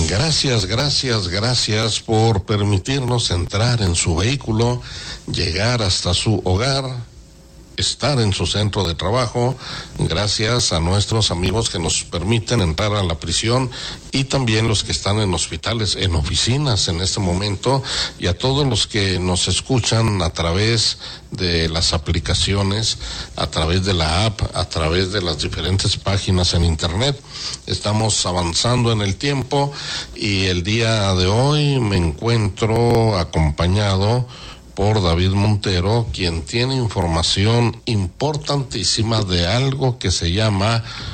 Gracias por permitirnos entrar en su vehículo, llegar hasta su hogar, estar en su centro de trabajo. Gracias a nuestros amigos que nos permiten entrar a la prisión y también los que están en hospitales, en oficinas en este momento, y a todos los que nos escuchan a través de las aplicaciones, a través de la app, a través de las diferentes páginas en internet. Estamos avanzando en el tiempo y el día de hoy me encuentro acompañado por David Montero, quien tiene información importantísima de algo que se llama